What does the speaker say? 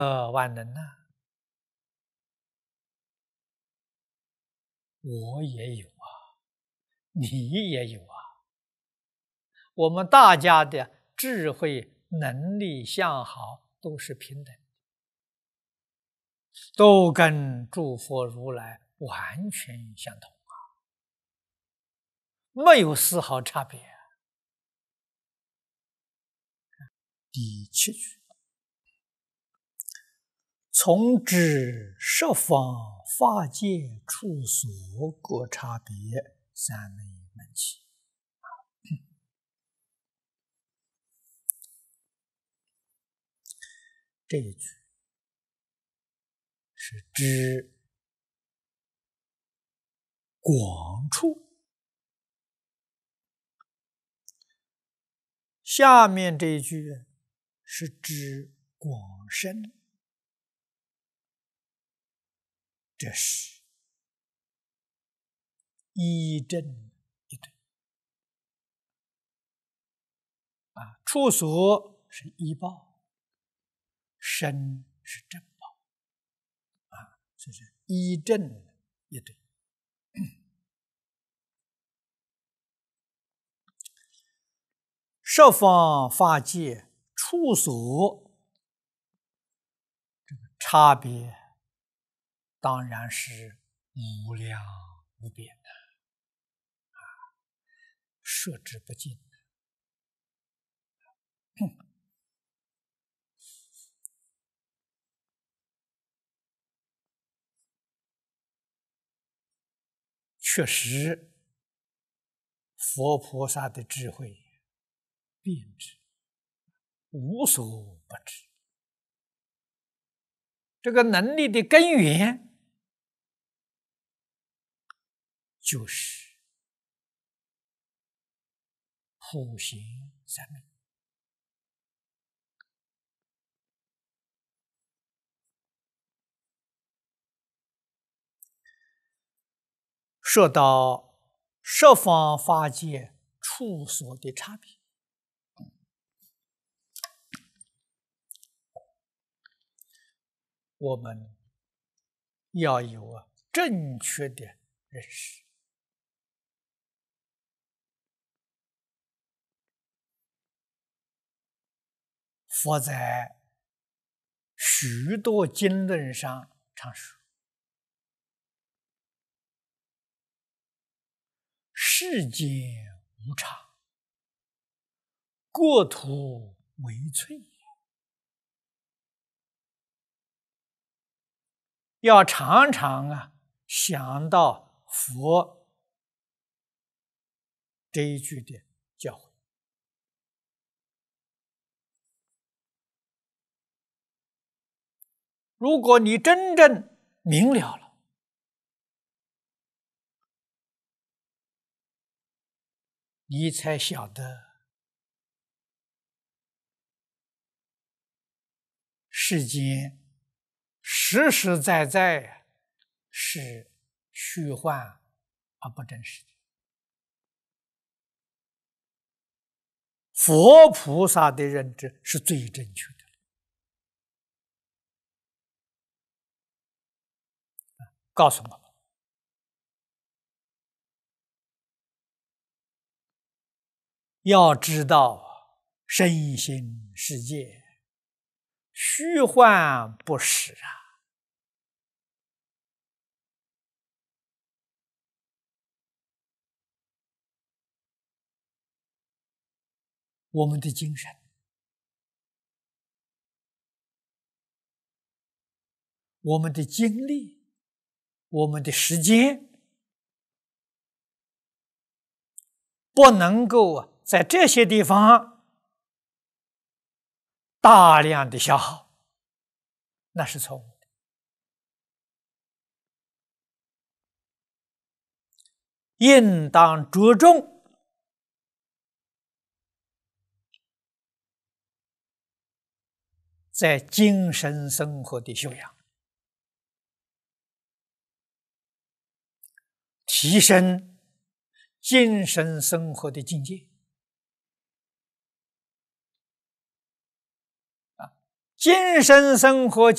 万能啊，我也有啊，你也有啊，我们大家的智慧、能力、相好都是平等，都跟诸佛如来完全相同啊，没有丝毫差别。第七句，从知十方法界处所各差别，三昧门起。这一句是知广处，下面这一句是知广深，这是一正一对啊。处所是依报，身是正报啊，这是一正一对。十方法界处所，这个差别当然是无量无边的啊，摄之不尽。确实，佛菩萨的智慧遍知，无所不知。这个能力的根源就是普贤三昧。说到十方法界处所的差别，我们要有正确的认识。佛在许多经论上常说，世间无常，国土为脆。要常常想到佛这一句的教诲。如果你真正明了了，你才晓得世间实实在在是虚幻而不真实的。佛菩萨的认知是最正确的。告诉我们，要知道身心世界虚幻不实啊。我们的精神，我们的精力，我们的时间，不能够在这些地方大量的消耗，那是错误的。应当着重在精神生活的修养，提升精神生活的境界。 今生生活